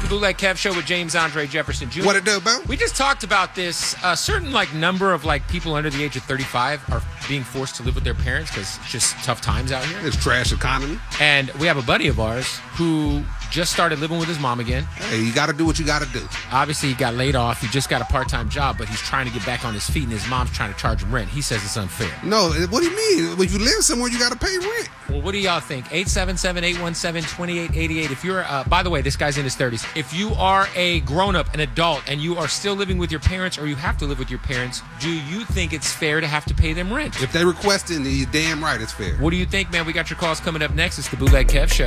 Bootleg Kev Show with James Andre Jefferson Jr. What it do, bro? We just talked about this. A certain number of people under the age of 35 are being forced to live with their parents because it's just tough times out here. It's trash economy. And we have a buddy of ours who just started living with his mom again. Hey, you got to do what you got to do. Obviously, he got laid off. He just got a part-time job, but he's trying to get back on his feet, and his mom's trying to charge him rent. He says it's unfair. No, what do you mean? If you live somewhere, you got to pay rent. Well, what do y'all think? 877-817-2888. If you're, by the way, this guy's in his 30s. If you are a grown-up, an adult, and you are still living with your parents or you have to live with your parents, do you think it's fair to have to pay them rent? If they request it, then you're damn right it's fair. What do you think, man? We got your calls coming up next. It's the Bootleg Kev Show.